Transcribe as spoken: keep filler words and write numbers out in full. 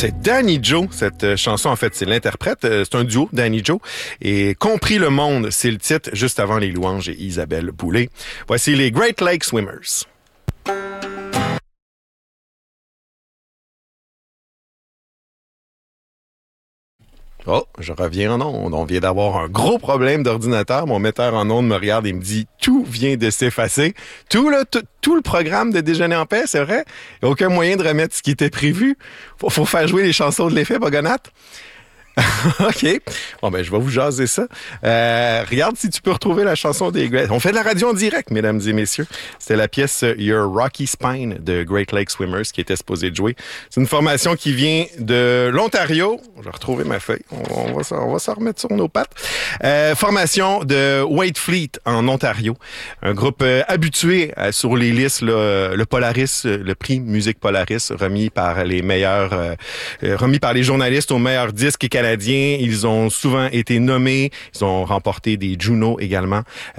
C'est Danny Joe, cette chanson, en fait, c'est l'interprète. C'est un duo, Danny Joe. Et Compris le monde, c'est le titre, juste avant les louanges et Isabelle Boulay. Voici les Great Lake Swimmers. Oh, je reviens en onde. On vient d'avoir un gros problème d'ordinateur. Mon metteur en onde me regarde et me dit « Tout vient de s'effacer. » Tout le, tout, tout le programme de Déjeuner en paix, c'est vrai? Il n'y a aucun moyen de remettre ce qui était prévu. Faut, faut faire jouer les chansons de l'effet, Bogonat. OK. Bon, ben, je vais vous jaser ça. Euh, regarde si tu peux retrouver la chanson des Great... On fait de la radio en direct, mesdames et messieurs. C'était la pièce Your Rocky Spine de Great Lake Swimmers qui était supposée de jouer. C'est une formation qui vient de l'Ontario. Je vais retrouver ma feuille. On, on va s'en, on va s'en remettre sur nos pattes. Euh, formation de Waitfleet en Ontario. Un groupe euh, habitué euh, sur les listes, là, le Polaris, le prix Musique Polaris, remis par les meilleurs, euh, remis par les journalistes aux meilleurs disques canadiens. Ils ont souvent été nommés. Ils ont remporté des Juno également.